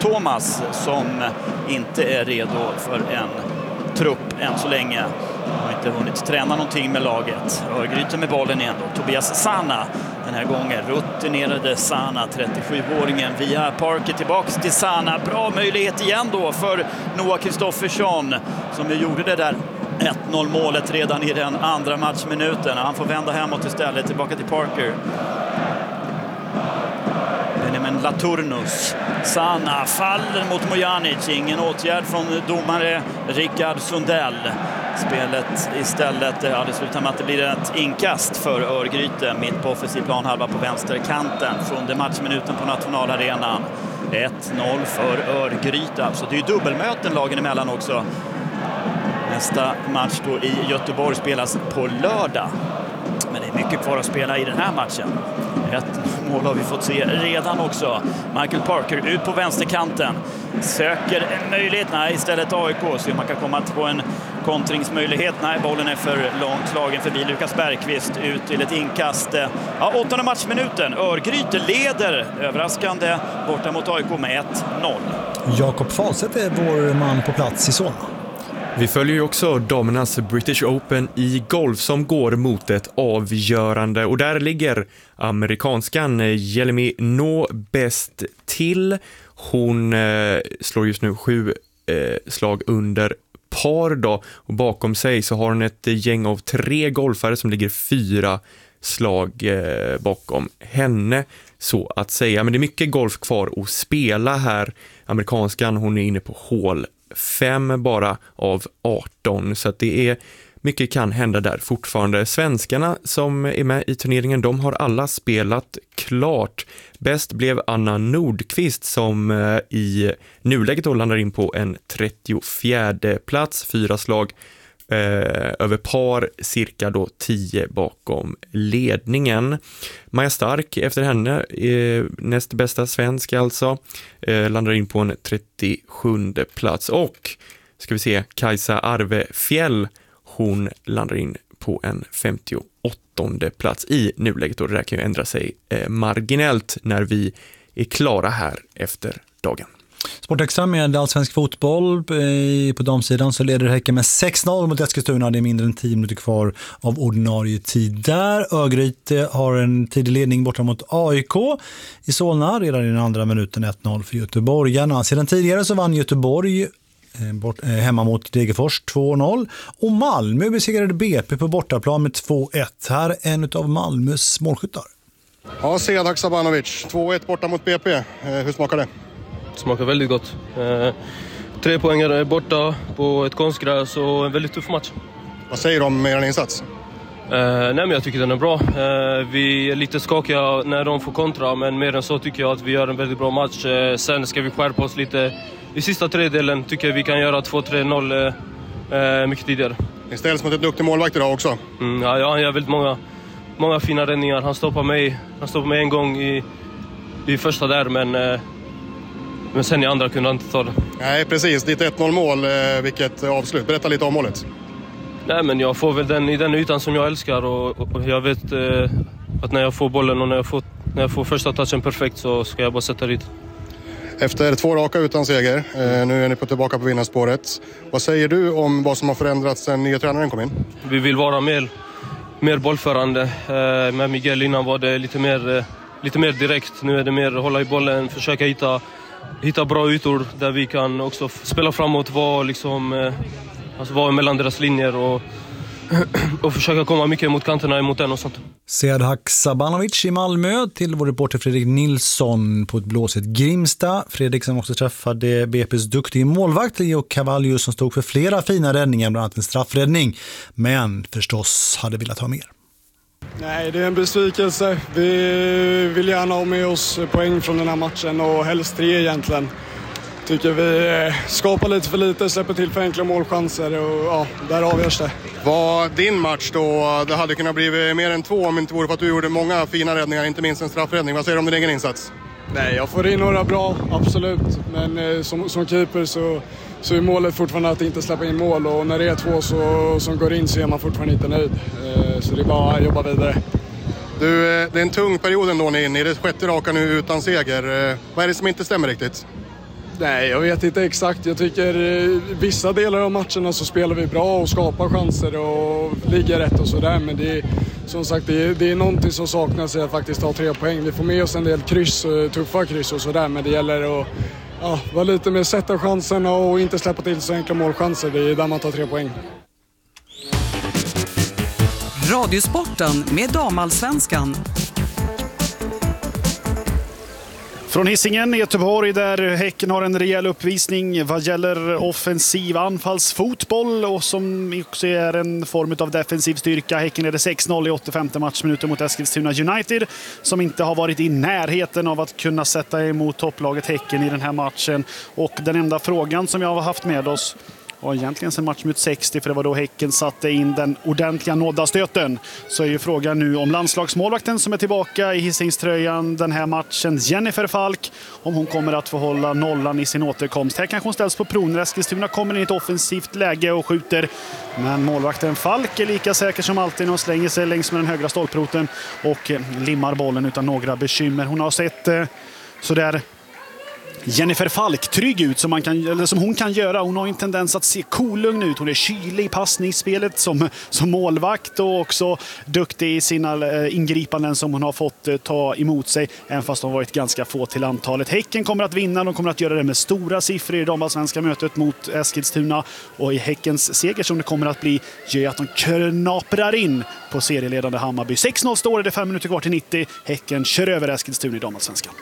Thomas som inte är redo för en trupp än så länge. Har inte hunnit träna någonting med laget. Örgryte med bollen igen då. Tobias Sana den här gången. Rutinerade Sana, 37-åringen via Parker tillbaks till Sana. Bra möjlighet igen då för Noah Kristoffersson som ju gjorde det där 1-0 målet redan i den andra matchminuten. Han får vända hemåt istället, tillbaka till Parker. Benjamin Laturnus. Sana faller mot Mojanic. Ingen åtgärd från domare Rickard Sundell. Spelet istället, ja, det slutar med att det blir ett inkast för Örgryte mitt på offensiv planhalva på vänsterkanten. Sjunde matchminuten på nationalarenan. 1-0 för Örgryte. Så det är ju dubbelmöten lagen emellan också. Nästa match då i Göteborg spelas på lördag. Men det är mycket kvar att spela i den här matchen. Ett mål har vi fått se redan också. Michael Parker ut på vänsterkanten. Söker en möjlighet. Nej, istället AIK. Så man kan komma på en kontringsmöjlighet. Nej, bollen är för långt slagen förbi Lukas Bergqvist. Ut till ett inkast. Ja, 8:e matchminuten. Örgryte leder överraskande borta mot AIK med 1-0. Jakob Falseth är vår man på plats i Solna. Vi följer ju också damernas British Open i golf som går mot ett avgörande. Och där ligger amerikanskan Jelemy No bäst till. Hon slår just nu 7 slag under par då. Och bakom sig så har hon ett gäng av 3 golfare som ligger 4 slag bakom henne, så att säga. Men det är mycket golf kvar att spela här. Amerikanskan, hon är inne på hål 5 bara av 18, så att det är mycket kan hända där fortfarande. Svenskarna som är med i turneringen, de har alla spelat klart. Bäst blev Anna Nordqvist som i nuläget då landar in på en 34:e plats, 4 slag över par, cirka då 10 bakom ledningen. Maja Stark efter henne, näst bästa svensk alltså, landar in på en 37:e plats. Och ska vi se, Kajsa Arvefjäll, hon landar in på en 58:e plats i nuläget, och det där kan ju ändra sig marginellt när vi är klara här efter dagen. Sportextra med allsvensk fotboll på damsidan så leder Häcken med 6-0 mot Eskilstuna. Det är mindre än 10 minuter kvar av ordinarie tid där. Örgryte har en tidig ledning borta mot AIK i Solna redan i den andra minuten, 1-0 för göteborgarna. Sedan tidigare så vann Göteborg hemma mot Degerfors 2-0 och Malmö besegrade BP på bortaplan med 2-1. Här är en av Malmös målskyttar. Ja, Sead Sabanovic, 2-1 borta mot BP. Hur smakar det? Smakar väldigt gott. 3 poängare borta på ett konstgräs och en väldigt tuff match. Vad säger du om er insats? Nej, men jag tycker den är bra. Vi är lite skakiga när de får kontra, men mer än så tycker jag att vi gör en väldigt bra match. Sen ska vi skärpa oss lite. I sista tredjedelen tycker jag vi kan göra 2-3-0 mycket tidigare. Ni ställs mot ett duktig målvakt idag också. Ja, han gör väldigt många fina räddningar. Han stoppar mig en gång i första där, men sen i andra kunde han inte ta det. Nej, precis. Ditt 1-0 mål, vilket avslut. Berätta lite om målet. Nej, men jag får väl i den ytan som jag älskar, och jag vet att när jag får bollen och när jag får första touchen perfekt så ska jag bara sätta dit. Efter 2 raka utan seger, nu är ni tillbaka på vinnarspåret. Vad säger du om vad som har förändrats sen nya tränaren kom in? Vi vill vara mer bollförande. Med Miguel innan var det lite mer direkt. Nu är det mer hålla i bollen, försöka hitta bra ytor där vi kan också spela framåt, vara mellan deras linjer och försöka komma mycket mot kanterna emot den och sånt. Sead Sabanovic i Malmö till vår reporter Fredrik Nilsson på ett blåsigt Grimsta. Fredrik som också träffade BP:s duktiga målvakt Leo Cavallo som stod för flera fina räddningar, bland annat en straffräddning, men förstås hade velat ha mer. Nej, det är en besvikelse. Vi vill gärna ha med oss poäng från den här matchen och helst 3 egentligen. Tycker vi skapar lite för lite, släpper till för enkla målchanser och ja, där avgörs det. Var din match då, det hade kunnat bli mer än 2 om inte vore för att du gjorde många fina räddningar, inte minst en straffräddning. Vad säger du om din egen insats? Nej, jag får in några bra, absolut. Men som keeper så är målet fortfarande att inte släppa in mål. Och när det är 2 som går in så är man fortfarande inte nöjd. Så det är bara att jobba vidare. Du, det är en tung period ändå ni är inne i. Det 6:e raka nu utan seger. Vad är det som inte stämmer riktigt? Nej, jag vet inte exakt. Jag tycker vissa delar av matcherna så spelar vi bra och skapar chanser och ligger rätt och sådär. Men det är, som sagt, det är någonting som saknas i att faktiskt ta 3 poäng. Vi får med oss en del kryss, tuffa kryss och sådär. Men det gäller att vara lite mer sätta chanserna och inte släppa till så enkla målchanser. Det är där man tar 3 poäng. Radiosporten med Damallsvenskan. Från Hisingen i Göteborg där Häcken har en rejäl uppvisning vad gäller offensiv anfallsfotboll och som också är en form av defensiv styrka. Häcken leder 6-0 i 85 matchminuter mot Eskilstuna United som inte har varit i närheten av att kunna sätta emot topplaget Häcken i den här matchen. Och den enda frågan som jag har haft med oss och egentligen sen matchminut 60, för det var då Häcken satte in den ordentliga nådastöten, så är ju frågan nu om landslagsmålvakten som är tillbaka i Hisingströjan den här matchen, Jennifer Falk, om hon kommer att få hålla nollan i sin återkomst. Här kanske hon ställs på prov när Eskilstuna kommer in i ett offensivt läge och skjuter, men målvakten Falk är lika säker som alltid när hon slänger sig längs med den högra stolproten och limmar bollen utan några bekymmer. Hon har sett sådär Jennifer Falk trygg ut som hon kan göra. Hon har en tendens att se kolugn ut. Hon är kylig i passningsspelet som målvakt och också duktig i sina ingripanden som hon har fått ta emot sig, även fast de har varit ganska få till antalet. Häcken kommer att vinna. De kommer att göra det med stora siffror i damallsvenska mötet mot Eskilstuna, och i Häckens seger som det kommer att bli gör att de knaprar in på serieledande Hammarby. 6-0 står det 5 minuter kvar till 90. Häcken kör över Eskilstuna i damallsvenskan.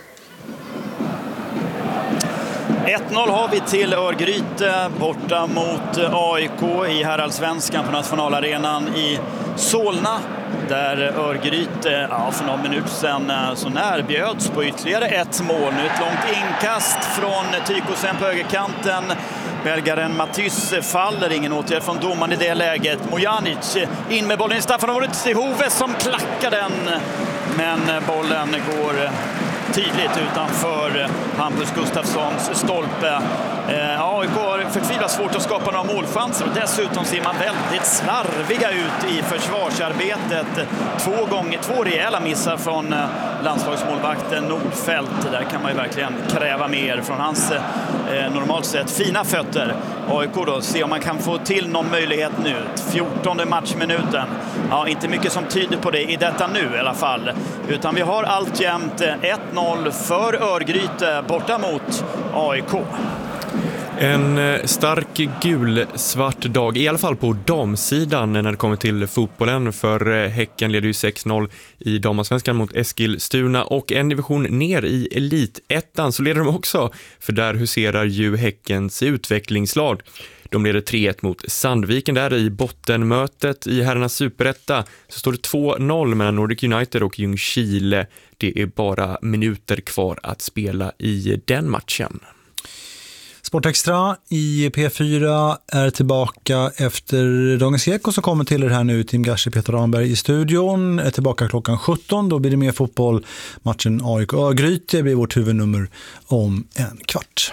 1-0 har vi till Örgryte borta mot AIK i herrallsvenskan på nationalarenan i Solna, där Örgryte för någon minut sedan så närbjöds på ytterligare ett mål. Nu ett långt inkast från Tykosen på högerkanten. Belgaren Matys faller, ingen åtgärd från domaren i det läget. Mojanic in med bollen i straffområdet till Hove som klackar den, men bollen går tydligt utanför Hampus Gustafssons stolpe. AIK har förtvivlat svårt att skapa några målchanser och dessutom ser man väldigt slarviga ut i försvarsarbetet. 2 rejäla missar från landslagsmålvakten Nordfeldt. Där kan man ju verkligen kräva mer från hans normalt sett fina fötter. AIK då, se om man kan få till någon möjlighet nu. 14:e matchminuten. Ja, inte mycket som tyder på det i detta nu i alla fall. Utan vi har alltjämt 1-0 för Örgryte borta mot AIK. En stark gul-svart dag, i alla fall på damsidan när det kommer till fotbollen, för Häcken leder ju 6-0 i damallsvenskan mot Eskilstuna, och en division ner i elitettan så leder de också, för där huserar ju Häckens utvecklingslag. De leder 3-1 mot Sandviken där i bottenmötet. I herrarnas superetta så står det 2-0 mellan Nordic United och Ljungskile. Det är bara minuter kvar att spela i den matchen. Sportextra i P4 är tillbaka efter Dagens Eko som kommer till er här nu. Tim Gashi, Peter Ramberg i studion är tillbaka klockan 17. Då blir det mer fotboll. Matchen AIK Örgryte blir vårt huvudnummer om en kvart.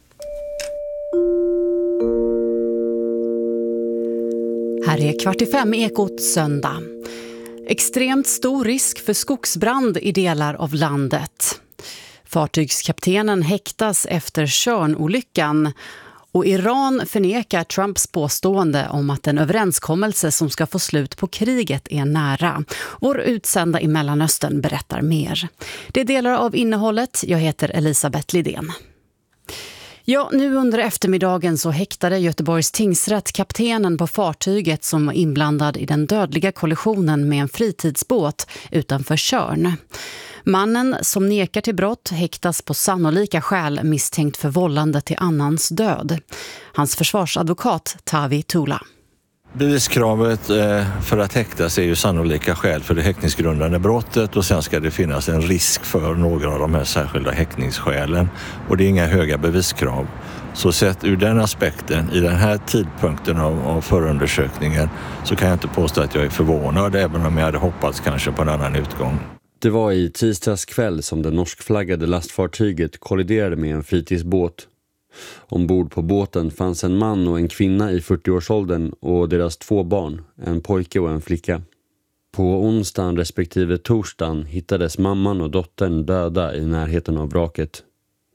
Här är 4:45 Ekot söndag. Extremt stor risk för skogsbrand i delar av landet. Fartygskaptenen häktas efter Tjörnolyckan, och Iran förnekar Trumps påstående om att en överenskommelse som ska få slut på kriget är nära. Vår utsända i Mellanöstern berättar mer. Det är delar av innehållet. Jag heter Elisabeth Lidén. Ja, nu under eftermiddagen så häktade Göteborgs tingsrätt kaptenen på fartyget som var inblandad i den dödliga kollisionen med en fritidsbåt utanför Tjörn. Mannen som nekar till brott häktas på sannolika skäl misstänkt för vållande till annans död. Hans försvarsadvokat Tavi Tula. Beviskravet för att häktas är ju sannolika skäl för det häktningsgrundande brottet, och sen ska det finnas en risk för några av de här särskilda häktningsskälen, och det är inga höga beviskrav. Så sett ur den aspekten, i den här tidpunkten av förundersökningen, så kan jag inte påstå att jag är förvånad, även om jag hade hoppats kanske på en annan utgång. Det var i tisdags kväll som det norskflaggade lastfartyget kolliderade med en fritidsbåt. Ombord på båten fanns en man och en kvinna i 40-årsåldern och deras 2 barn, en pojke och en flicka. På onsdagen respektive torsdagen hittades mamman och dottern döda i närheten av vraket.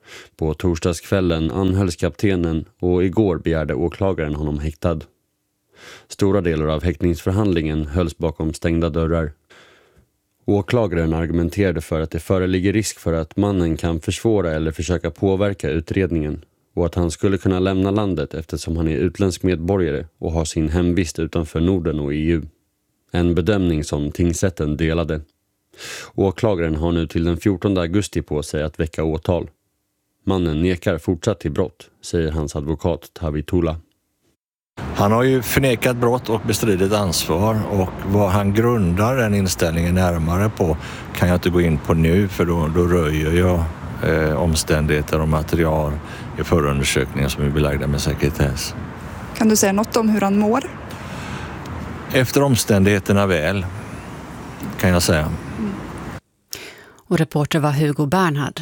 På torsdagskvällen anhölls kaptenen och igår begärde åklagaren honom häktad. Stora delar av häktningsförhandlingen hölls bakom stängda dörrar. Åklagaren argumenterade för att det föreligger risk för att mannen kan försvåra eller försöka påverka utredningen och att han skulle kunna lämna landet eftersom han är utländsk medborgare och har sin hemvist utanför Norden och EU. En bedömning som tingsrätten delade. Åklagaren har nu till den 14 augusti på sig att väcka åtal. Mannen nekar fortsatt till brott, säger hans advokat Tavitula. Han har ju förnekat brott och bestridit ansvar, och vad han grundar den inställningen närmare på kan jag inte gå in på nu, för då röjer jag omständigheter och material i förundersökningen som är belagda med sekretess. Kan du säga något om hur han mår? Efter omständigheterna väl, kan jag säga. Och reporter var Hugo Bernhard.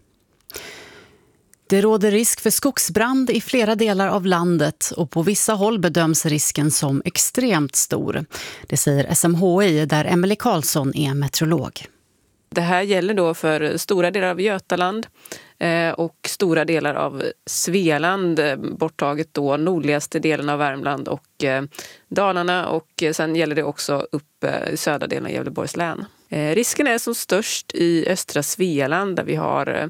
Det råder risk för skogsbrand i flera delar av landet och på vissa håll bedöms risken som extremt stor. Det säger SMHI där Emelie Karlsson är meteorolog. Det här gäller då för stora delar av Götaland och stora delar av Svealand, borttaget då nordligaste delen av Värmland och Dalarna, och sen gäller det också upp i södra delen av Gävleborgs län. Risken är som störst i östra Svealand där vi har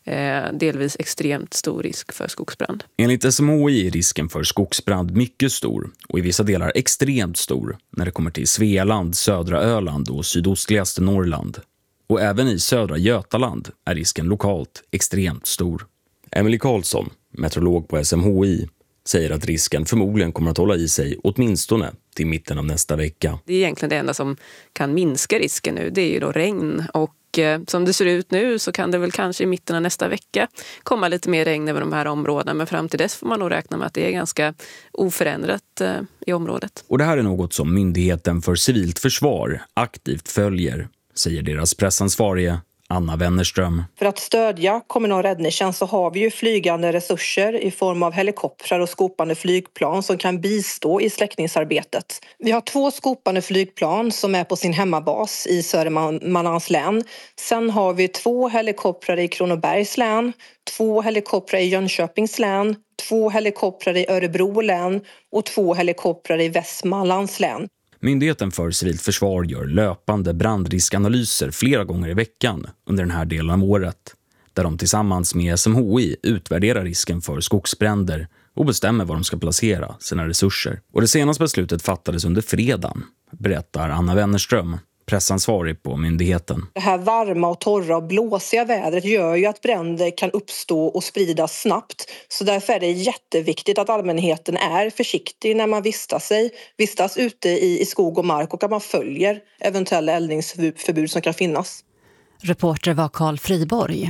delvis extremt stor risk för skogsbrand. Enligt SMHI är risken för skogsbrand mycket stor och i vissa delar extremt stor när det kommer till Svealand, södra Öland och sydostligaste Norrland. Och även i södra Götaland är risken lokalt extremt stor. Emelie Karlsson, meteorolog på SMHI, säger att risken förmodligen kommer att hålla i sig åtminstone till mitten av nästa vecka. Det är egentligen det enda som kan minska risken nu, det är ju då regn, och som det ser ut nu så kan det väl kanske i mitten av nästa vecka komma lite mer regn över de här områdena, men fram till dess får man nog räkna med att det är ganska oförändrat i området. Och det här är något som Myndigheten för civilt försvar aktivt följer, säger deras pressansvarige Anna Wennerström. För att stödja kommunal räddningstjänst så har vi ju flygande resurser i form av helikoptrar och skopande flygplan som kan bistå i släckningsarbetet. Vi har 2 skopande flygplan som är på sin hemmabas i Södermanlands län. Sen har vi 2 helikoptrar i Kronobergs län, 2 helikoptrar i Jönköpings län, 2 helikoptrar i Örebro län och 2 helikoptrar i Västmanlands län. Myndigheten för civilt försvar gör löpande brandriskanalyser flera gånger i veckan under den här delen av året, där de tillsammans med SMHI utvärderar risken för skogsbränder och bestämmer var de ska placera sina resurser. Och det senaste beslutet fattades under fredagen, berättar Anna Wennerström, pressansvarig på myndigheten. Det här varma och torra och blåsiga vädret gör ju att bränder kan uppstå och spridas snabbt. Så därför är det jätteviktigt att allmänheten är försiktig när man vistas ute i skog och mark, och att man följer eventuella eldningsförbud som kan finnas. Reporter var Carl Friborg.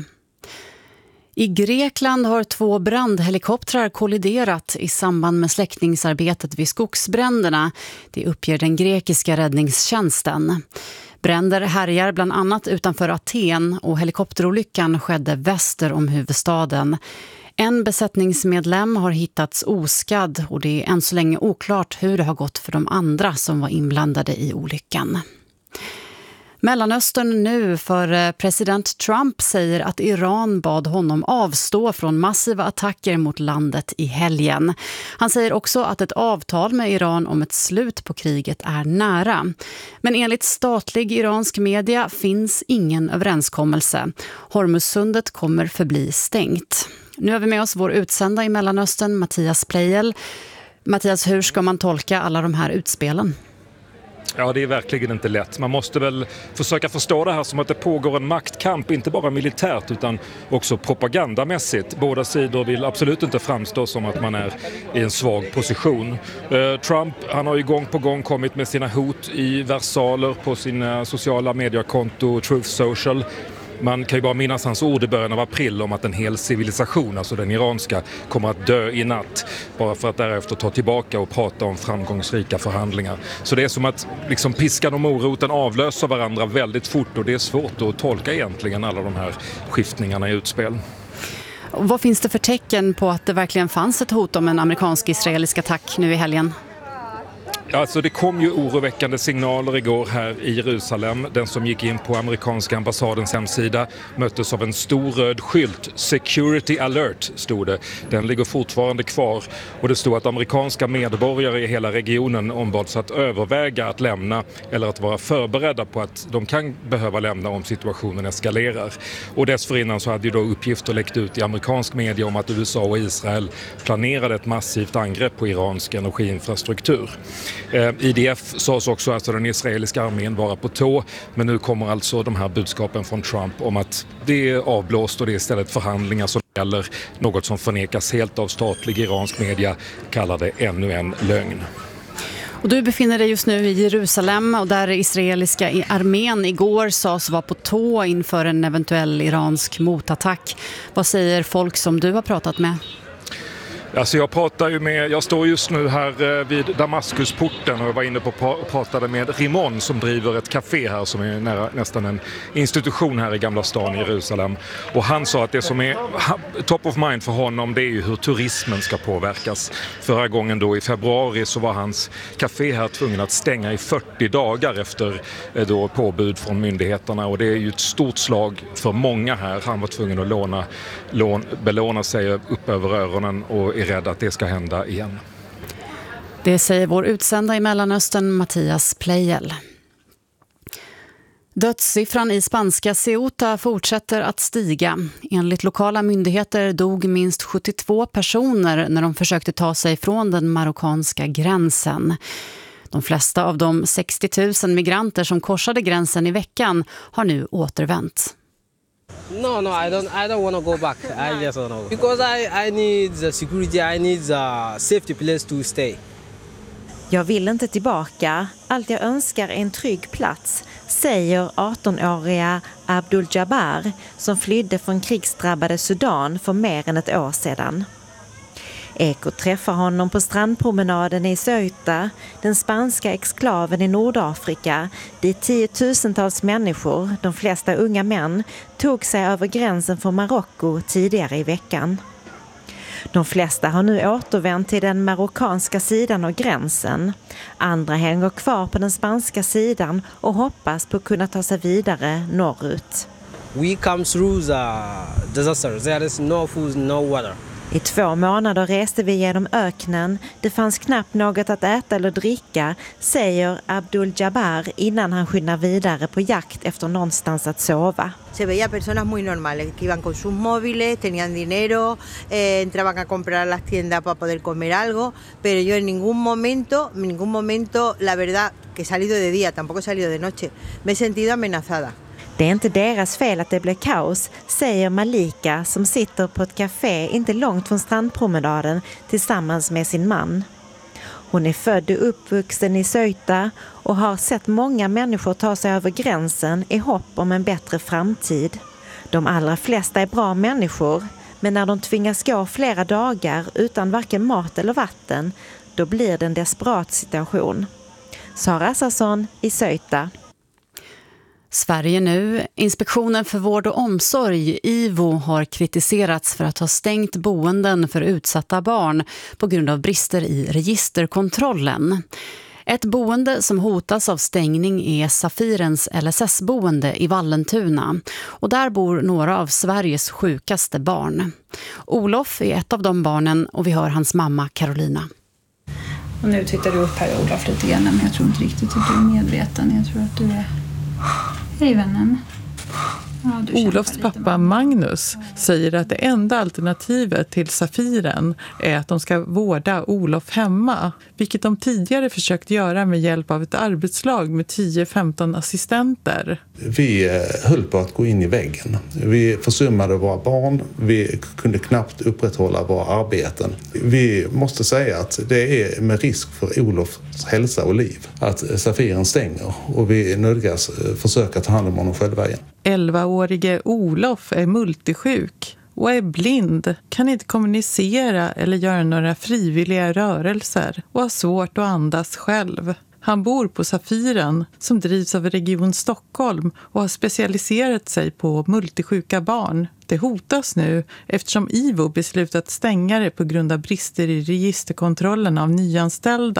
I Grekland har 2 brandhelikoptrar kolliderat i samband med släckningsarbetet vid skogsbränderna. Det uppger den grekiska räddningstjänsten. Bränder härjar bland annat utanför Aten och helikopterolyckan skedde väster om huvudstaden. En besättningsmedlem har hittats oskadd och det är än så länge oklart hur det har gått för de andra som var inblandade i olyckan. Mellanöstern nu, för president Trump säger att Iran bad honom avstå från massiva attacker mot landet i helgen. Han säger också att ett avtal med Iran om ett slut på kriget är nära. Men enligt statlig iransk media finns ingen överenskommelse. Hormuzsundet kommer förbli stängt. Nu har vi med oss vår utsända i Mellanöstern, Mattias Pleijel. Mattias, hur ska man tolka alla de här utspelen? Ja, det är verkligen inte lätt. Man måste väl försöka förstå det här som att det pågår en maktkamp, inte bara militärt utan också propagandamässigt. Båda sidor vill absolut inte framstå som att man är i en svag position. Trump, han har ju gång på gång kommit med sina hot i versaler på sina sociala mediekonto Truth Social. Man kan ju bara minnas hans ord i början av april om att en hel civilisation, alltså den iranska, kommer att dö i natt. Bara för att därefter ta tillbaka och prata om framgångsrika förhandlingar. Så det är som att liksom piskan och moroten avlöser varandra väldigt fort, och det är svårt att tolka egentligen alla de här skiftningarna i utspel. Och vad finns det för tecken på att det verkligen fanns ett hot om en amerikansk-israelisk attack nu i helgen? Alltså det kom ju oroväckande signaler igår här i Jerusalem. Den som gick in på amerikanska ambassadens hemsida möttes av en stor röd skylt. Security alert stod det. Den ligger fortfarande kvar och det stod att amerikanska medborgare i hela regionen ombads att överväga att lämna eller att vara förberedda på att de kan behöva lämna om situationen eskalerar. Och dessförinnan så hade ju då uppgifter läckt ut i amerikansk media om att USA och Israel planerade ett massivt angrepp på iransk energiinfrastruktur. IDF sades också att den israeliska armén vara på tå, men nu kommer alltså de här budskapen från Trump om att det är avblåst och det är istället förhandlingar som gäller, något som förnekas helt av statlig iransk media, kallar det ännu en lögn. Och du befinner dig just nu i Jerusalem och där israeliska armén igår sades vara på tå inför en eventuell iransk motattack. Vad säger folk som du har pratat med? Alltså jag står just nu här vid Damaskusporten och jag var inne på och pratade med Rimon som driver ett café här som är nästan en institution här i Gamla stan i Jerusalem. Och han sa att det som är top of mind för honom, det är ju hur turismen ska påverkas. Förra gången då i februari så var hans café här tvungen att stänga i 40 dagar efter då påbud från myndigheterna, och det är ju ett stort slag för många här. Han var tvungen att belåna sig upp över öronen och är rädd att det ska hända igen. Det säger vår utsända i Mellanöstern Mattias Plejel. Dödssiffran i spanska Ceuta fortsätter att stiga. Enligt lokala myndigheter dog minst 72 personer när de försökte ta sig från den marockanska gränsen. De flesta av de 60 000 migranter som korsade gränsen i veckan har nu återvänt. No, I don't want to go back. I just don't know. Because I need the security, I need the safety place to stay. Jag vill inte tillbaka. Allt jag önskar är en trygg plats, säger 18-åriga Abdul Jabbar som flydde från krigsdrabbade Sudan för mer än ett år sedan. Eko träffar honom på strandpromenaden i Ceuta, den spanska exklaven i Nordafrika, dit 10 000-tals människor, de flesta unga män, tog sig över gränsen från Marocko tidigare i veckan. De flesta har nu återvänt till den marockanska sidan av gränsen. Andra hänger kvar på den spanska sidan och hoppas på att kunna ta sig vidare norrut. We come through the disaster. There is no food, no water. I 2 månader reste vi genom öknen. Det fanns knappt något att äta eller dricka, säger Abdul Jabbar innan han skyndar vidare på jakt efter någonstans att sova. Se veía personas muy normales que iban con sus móviles, tenían dinero, entraban a comprar a las tiendas para poder comer algo, pero yo en ningún momento, la verdad, que he salido de día, tampoco he salido de noche, me he sentido amenazada. Det är inte deras fel att det blev kaos, säger Malika som sitter på ett café inte långt från strandpromenaden tillsammans med sin man. Hon är född och uppvuxen i Ceuta och har sett många människor ta sig över gränsen i hopp om en bättre framtid. De allra flesta är bra människor, men när de tvingas gå flera dagar utan varken mat eller vatten, då blir det en desperat situation. Sara Assarsson i Ceuta. Sverige nu. Inspektionen för vård och omsorg, IVO, har kritiserats för att ha stängt boenden för utsatta barn på grund av brister i registerkontrollen. Ett boende som hotas av stängning är Safirens LSS-boende i Vallentuna. Och där bor några av Sveriges sjukaste barn. Olof är ett av de barnen och vi hör hans mamma Carolina. Och nu tittar du upp här, Olof, lite grann, men jag tror inte riktigt att du är medveten. Jag tror att du är... Hej vännen. Ja, Olofs pappa Magnus säger att det enda alternativet till Safiren är att de ska vårda Olof hemma, vilket de tidigare försökt göra med hjälp av ett arbetslag med 10-15 assistenter. Vi höll på att gå in i väggen. Vi försummade våra barn, vi kunde knappt upprätthålla våra arbeten. Vi måste säga att det är med risk för Olofs hälsa och liv att Safiren stänger och vi nödgas försöka ta hand om honom själva igen. 11-årige Olof är multisjuk och är blind, kan inte kommunicera eller göra några frivilliga rörelser och har svårt att andas själv. Han bor på Safiren som drivs av Region Stockholm och har specialiserat sig på multisjuka barn. Det hotas nu eftersom IVO beslutat stänga det på grund av brister i registerkontrollen av nyanställda.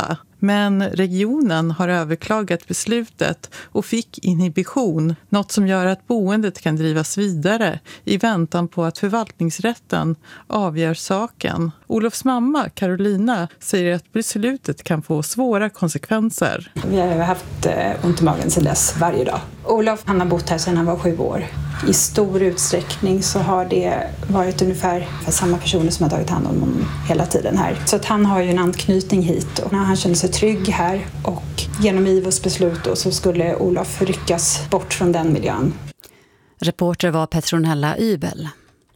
Men regionen har överklagat beslutet och fick inhibition, något som gör att boendet kan drivas vidare i väntan på att förvaltningsrätten avgör saken. Olofs mamma, Carolina, säger att beslutet kan få svåra konsekvenser. Vi har haft ont i magen sedan dess varje dag. Olof, han har bott här sedan han var 7 år. I stor utsträckning så har det varit ungefär samma personer som har tagit hand om honom hela tiden här. Så att han har ju en anknytning hit och när han känner sig trygg här och genom IVOs beslut då, så skulle Olof ryckas bort från den miljön. Reporter var Petronella Ybel.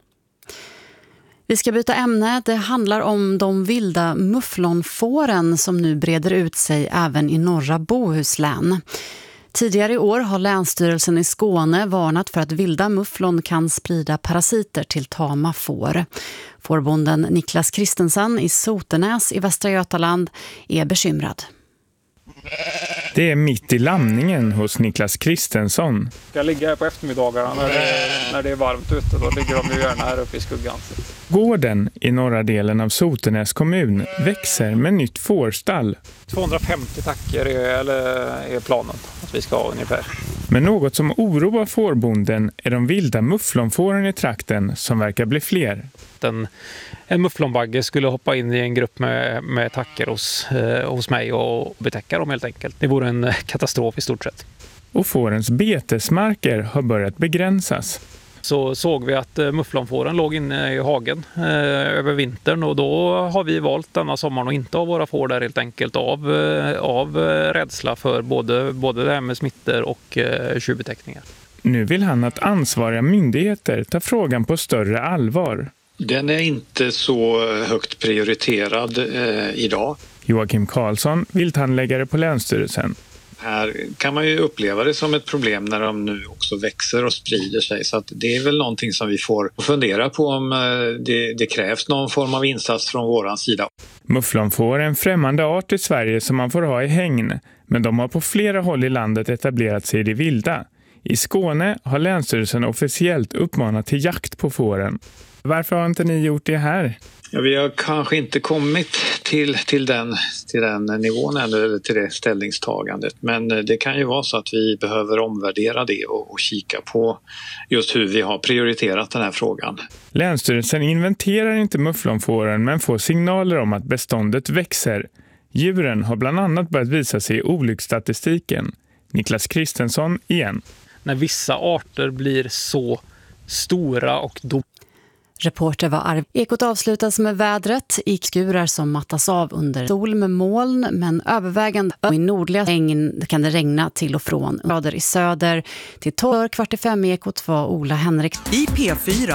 Vi ska byta ämne. Det handlar om de vilda mufflonfåren som nu breder ut sig även i norra Bohuslän. Tidigare i år har Länsstyrelsen i Skåne varnat för att vilda mufflon kan sprida parasiter till tama får. Fårbonden Niklas Kristensen i Sotenäs i Västra Götaland är bekymrad. Det är mitt i lamningen hos Niklas Kristensson. Jag ligger här på eftermiddagarna när det är varmt ute. Då ligger de ju gärna här uppe i skuggan. Gården i norra delen av Sotenäs kommun växer med nytt fårstall. 250 tacker är planen att vi ska ha ungefär. Men något som oroar fårbonden är de vilda mufflonfåren i trakten som verkar bli fler. En mufflonbagge skulle hoppa in i en grupp med tacker hos mig och betäcka dem helt enkelt. Det vore en katastrof i stort sett. Och fårens betesmarker har börjat begränsas. Så såg vi att mufflonfåren låg inne i hagen över vintern och då har vi valt denna sommaren att inte ha våra får där helt enkelt av rädsla för både det här med smittor och tjuvbetäckningar. Nu vill han att ansvariga myndigheter tar frågan på större allvar. Den är inte så högt prioriterad idag. Joakim Karlsson, vilthandläggare på Länsstyrelsen. Här kan man ju uppleva det som ett problem när de nu också växer och sprider sig. Så att det är väl någonting som vi får fundera på om det krävs någon form av insats från våran sida. Mufflonfår är en främmande art i Sverige som man får ha i hägn. Men de har på flera håll i landet etablerat sig i det vilda. I Skåne har Länsstyrelsen officiellt uppmanat till jakt på fåren. Varför har inte ni gjort det här? Ja, vi har kanske inte kommit till den nivån eller till det ställningstagandet. Men det kan ju vara så att vi behöver omvärdera det och kika på just hur vi har prioriterat den här frågan. Länsstyrelsen inventerar inte mufflonfåren men får signaler om att beståndet växer. Djuren har bland annat börjat visa sig i olycksstatistiken. Niklas Kristensson igen. När vissa arter blir så stora och Reporter var Arv. Ekot avslutas med vädret. Skurar som mattas av under sol med moln, men övervägande i nordliga regn kan det regna till och från. Grader i söder till 12:45 Ekot var Ola Henrik. I P4.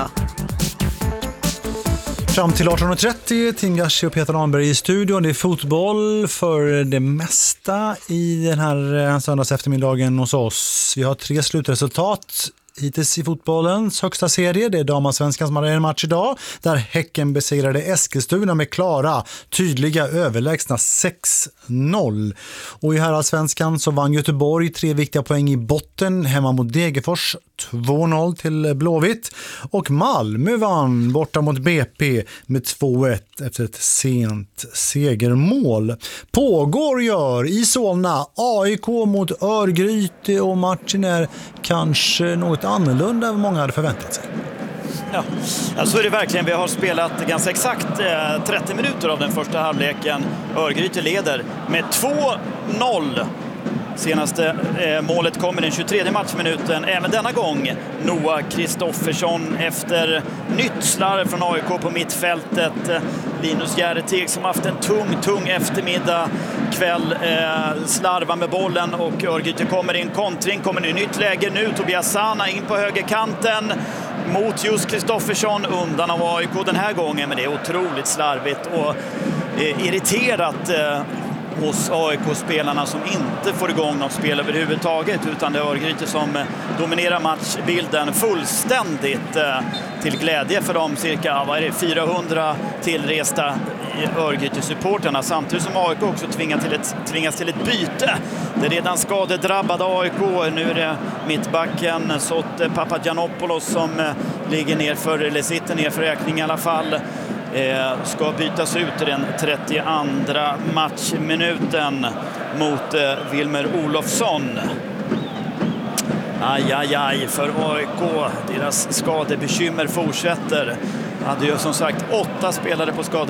Fram till 18.30, Tim Gashi och Peter Arnberg i studion. Det är fotboll för det mesta i den här söndags eftermiddagen hos oss. Vi har 3 slutresultat hittills i fotbollens högsta serie. Det är damallsvenskan som hade en match idag där Häcken besegrade Eskilstuna med klara, tydliga, överlägsna 6-0. Och i herrallsvenskan så vann Göteborg 3 viktiga poäng i botten hemma mot Degerfors 2-0 till Blåvitt. Och Malmö vann borta mot BP med 2-1 efter ett sent segermål. Pågår i Solna AIK mot Örgryte och matchen är kanske något annorlunda än många hade förväntat sig. Ja, så är det verkligen. Vi har spelat ganska exakt 30 minuter av den första halvleken. Örgryte leder med 2-0. Senaste målet kommer den 23:e matchminuten. Även denna gång Noah Kristoffersson efter nytt slarv från AIK på mittfältet. Linus Järreteg som haft en tung eftermiddag kväll slarvar med bollen och Örgryte kommer i en kontring. Kommer i nytt läge nu. Tobias Sana in på högerkanten mot just Kristoffersson, undan av AIK den här gången. Men det är otroligt slarvigt och irriterat hos AIK-spelarna som inte får igång något spel överhuvudtaget, utan det är Örgryte som dominerar matchbilden fullständigt till glädje för de cirka 400 tillresta Örgryte-supporterna, samtidigt som AIK också tvingas till ett byte. Det är redan skadedrabbade AIK. Nu är det mittbacken Sotte Papagiannopoulos som ligger ner för, eller sitter ner för räkning i alla fall. ska bytas ut i den 32:a matchminuten mot Wilmer Olofsson. Aj för AIK. Deras skadebekymmer fortsätter. Hade ju som sagt 8 spelare på skada.